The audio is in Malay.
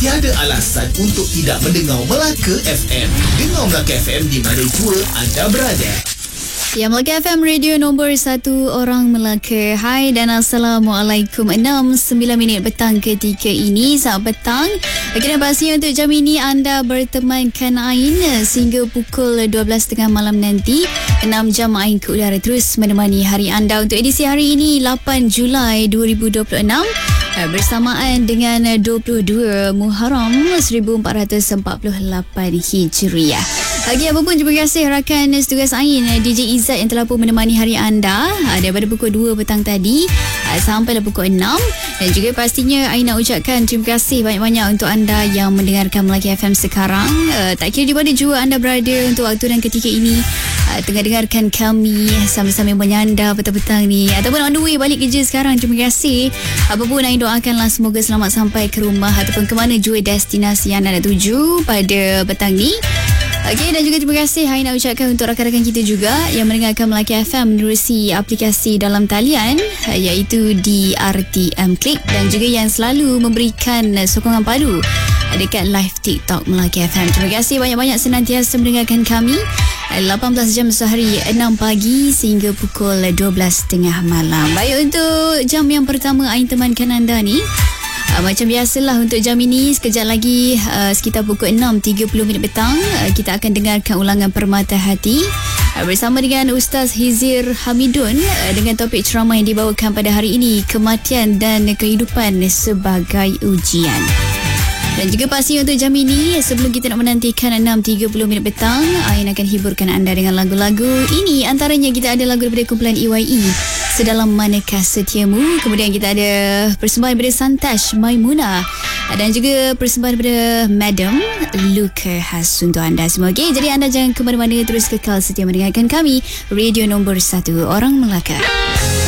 Tiada alasan untuk tidak mendengar Melaka FM. Dengar Melaka FM di mana jua anda berada. Ya, Melaka FM, radio nombor 1 orang Melaka. Hai dan Assalamualaikum. 6:09 petang ketika ini. Selamat petang. Dan pastinya untuk jam ini anda bertemankan Ain sehingga pukul 12.30 malam nanti. 6 jam Ain ke udara terus menemani hari anda. Untuk edisi hari ini 8 Julai 2026 bersamaan dengan 22 Muharram 1448 Hijriah. Lagi apa pun, terima kasih rakan setugas Ain DJ Izzat yang telah pun menemani hari anda daripada pukul 2 petang tadi sampai pukul 6. Dan juga pastinya Ain nak ucapkan terima kasih banyak-banyak untuk anda yang mendengarkan Melaka FM sekarang. Tak kira di mana jua anda berada untuk waktu dan ketika ini, tengah dengarkan kami sambil-sambil menyanda petang-petang ni ataupun on the way balik kerja sekarang. Terima kasih. Apapun Ain doakanlah semoga selamat sampai ke rumah ataupun ke mana jua destinasi yang anda nak tuju pada petang ni. Okey, dan juga terima kasih Ain nak ucapkan untuk rakan-rakan kita juga yang mendengarkan Melaka FM menerusi aplikasi dalam talian iaitu di RTM Click, dan juga yang selalu memberikan sokongan padu dekat live TikTok Melaka FM. Terima kasih banyak-banyak senantiasa mendengarkan kami 18 jam sehari, 6 pagi sehingga pukul 12.30 malam. Baik, untuk jam yang pertama Ain temankan anda ni macam biasalah untuk jam ini, sekejap lagi sekitar pukul 6.30 petang kita akan dengarkan ulangan Permata Hati bersama dengan Ustaz Hizir Hamidun dengan topik ceramah yang dibawakan pada hari ini, kematian dan kehidupan sebagai ujian. Dan juga pasti untuk jam ini, sebelum kita nak menantikan 6.30 petang, Ain akan hiburkan anda dengan lagu-lagu ini. Antaranya kita ada lagu daripada kumpulan EYE, Sedalam Manakah Setiamu. Kemudian kita ada persembahan daripada Santash, Maimunah, dan juga persembahan daripada Madam, Luka khas untuk anda semua. Okay, jadi anda jangan ke mana-mana, terus kekal setia mendengarkan kami, radio nombor 1 orang Melaka.